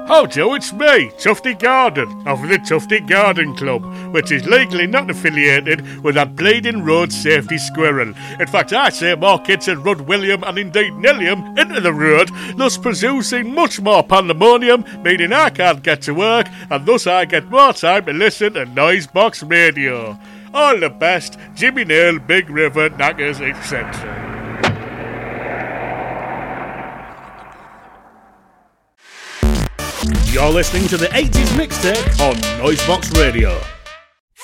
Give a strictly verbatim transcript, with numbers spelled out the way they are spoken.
How do, it's me, Tufty Garden, of the Tufty Garden Club, which is legally not affiliated with that bleeding road safety squirrel. In fact, I say more kids had run William and indeed Nilliam into the road, thus producing much more pandemonium, meaning I can't get to work, and thus I get more time to listen to Noisebox Radio. All the best, Jimmy Nail, Big River, Knackers, et cetera. You're listening to the eighties Mixtape on Noisebox Radio.